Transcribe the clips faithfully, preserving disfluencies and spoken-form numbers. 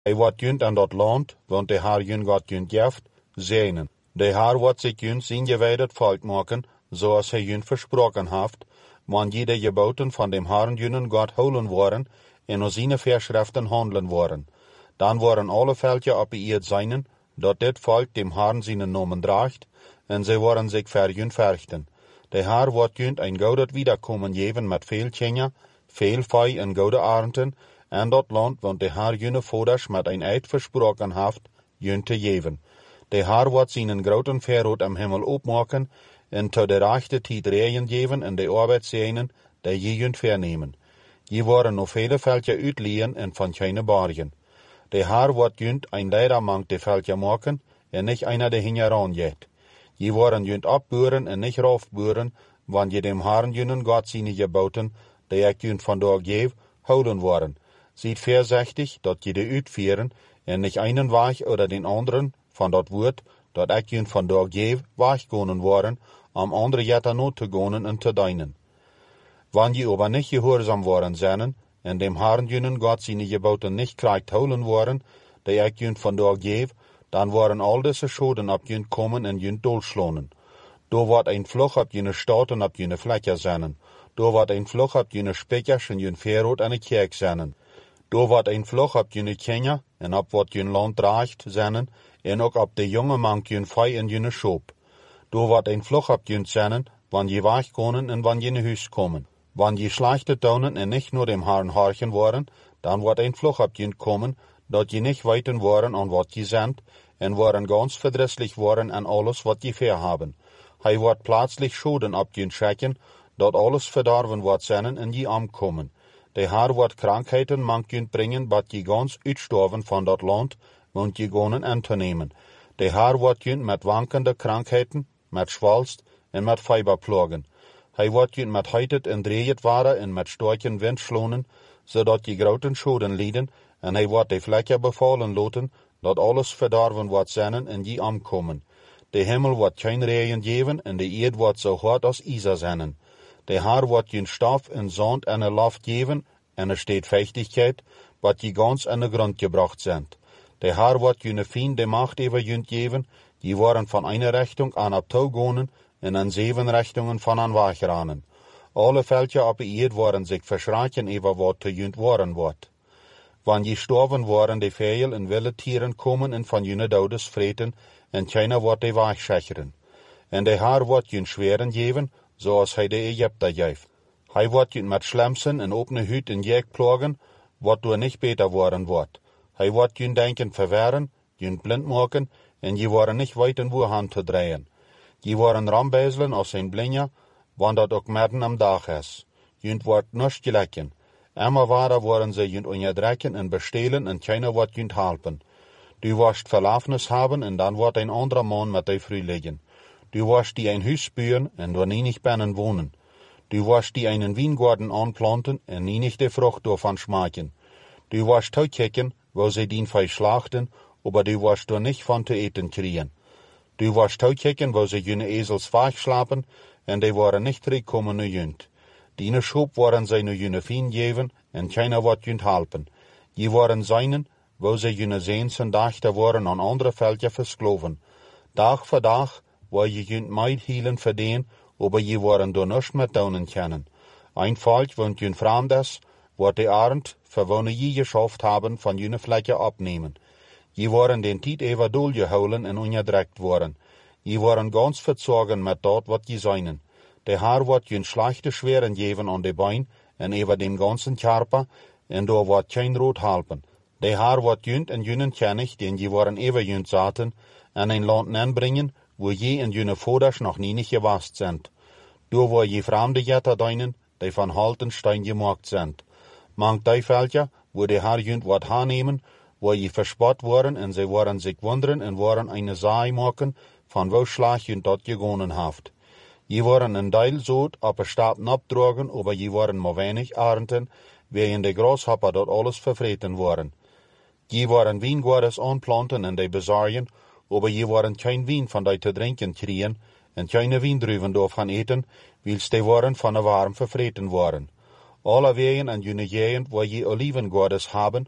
Hij wat junt aan dat land, want de haar jun God junt jaft, zeinen. De haar wat zich junt zijn gewijdet volk maken, zoals hij junt versproken heeft, want je de geboten van dem Herrn junen God houden worden, en ons zijn verschriften handelen worden. Dan worden alle veldje op de eerd zijnen, dat dit volk dem Herrn zijn nomen draagt, en zij worden zich ver junt verrichten. De Heer wordt junt een gouden wiederkomen geven met veel tjenja, veel vee en gouden arenden, en dat land, want de Heer junne voders met een eed versproken heeft, junt te geven. De Heer wordt zijn grote verrood am hemel opmaken, en tot de rechte tijd regen geven en de arbeidsjenen, die je junt vernemen. Je worden nog vele veldje uitlien en van kleine bergen. De Heer wordt junt een leider mank de veldje maken, en niet einer de hingeraan jet. Je worden junt opburen en niet raafburen, want je dem Herrn junnen God zijn geboten, die ik junt vandaag geef, houden worden. Ziet voorzichtig dat je de uitvieren, en niet einen weg oder den anderen van dat woord, dat ik junt vandaag geef, wegkonen worden, om andere jetten nood te gonen en te dienen. Wanneer je aber niet gehoorzaam worden zijn, en dem Herrn junnen God zijn geboten niet krijgt houden worden, die ik junt vandaag geef, dan worden al deze schoden op junt komen en junt dolslonen. Door wordt een vlog op jene staten op jene vlekken zijn. Door wordt een vlog op jene spekers en jene verrood en de kerk zijn. Door wordt een vlog op jene kenja en op wat jene land draagt zijn, en ook op de jonge mank jene vee en jene schoop. Door wordt een vlog op jene zijn, wanneer je wegkomen en wanneer je huis komen. Wanneer je slechte tonen en niet nur dem Herrn harken worden, dan wordt een vlog op jene komen, dat je niet weten worden aan wat je zendt, en worden ganz verdrisselijk worden aan alles wat je verhaben. Hij wordt plaatselijk schoden op je schrekken, dat alles verdorven wordt zijn en je omkomen. De Heer wordt krankheden mank je brengen, dat je ganz uitstorven van dat land, want je gonen aan te nemen. De Heer wordt je met wankende krankheden, met schwalst en met fiber plagen. Hij wordt je met heitet en dreeët waren en met storken wind slonen, zodat je grote schoden lijden, en hij wordt de vlekken bevallen loten, dat alles verdorven wordt zijn en je omkomen. De hemel wordt geen regen geven en de eerd wordt zo hard als ijzer zijn. De Heer wordt je stof en zand en een lof geven en er steekt vechtigheid, wat je gans aan de grond gebracht zijn. De Heer wordt je vriend de macht over je geven, die worden van een richting aan op touw gonen en aan zeven richtingen van aan wegranen. Alle veldje op de eerd worden zich verschrikken over wat te junt worden wordt. Wanneer je storven worden de vijel en wilde tieren komen en van jene dodes vreten, en keiner wordt de wegschecheren. En de Heer wordt je zweren geven, zoals hij de Egypter geeft. Hij wordt je met slemsen en opene huid en jek plagen, wat door niet beter worden wordt. Hij wordt je denken verwerren, je blind maken, en je worden niet weten hoe hand te draaien. Je worden rambezelen als een blindje, want dat ook midden am dag is. Je wordt niets gelijken. Immer waarder worden ze je onderdrukken en bestelen en keiner wordt je helpen. Du wirst verlafenis hebben en dan wordt een andere man met die vrij liggen. Du wirst die een huis spuren en door niet binnen wonen. Du wirst die einen wijngaarden aanplanten en niet de vrucht daarvan smaken. Du wirst toekijken, waar ze dien vee slachten, aber du wirst door niet van te eten krijgen. Du wirst toekijken, waar ze jene ezels wegslapen en die worden niet terugkomen naar junt. Diene schoop worden zij nu jene vien geven en keiner wordt junt helpen. Je worden zijnen, waar ze jene zeensen dachten worden aan andere veldje verskloven. Dag voor dag, waar je junt meid hielen verdien, aber je worden door niets met doen kennen. Een volk, want jun vreemd is, wordt de arend, verwonnen je geschaft hebben, van jene vlekken opnemen. Je worden den tijd even doorgehouden en onderdrukt worden. Je worden ganz verzorgen met dat wat je zijnen. De Heer wordt jun slechte schweren geven aan de bein en over dem ganzen Körper, en door wordt geen rood helpen. De Heer wordt junt en junnen kennig, den je worden even junt zaten, en een land aanbrengen, waar je en june voders nog niet gewast zijn. Door waar je vreemde jetten dienen, die van halten steen gemaakt zijn. Mank die veldje, waar de Heer junt wordt aannemen, waar je verspot worden en zij worden zich wonderen en worden een zaai maken, van waar slag junt dat gegonen heeft. Je worden een deel zout op een stapel opdragen, aber je worden maar weinig arenden, waarin de grashopper dat alles vervreten worden. Je worden wijngaarden aanplanten en die bezaaien, aber je worden geen wijn van die te drinken krijgen, en geen wijndruiven door gaan eten, wils die worden van de warm vervreten worden. Alle wegen en jene gegend waar je olivengaarden hebben,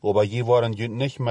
aber je waren jün nicht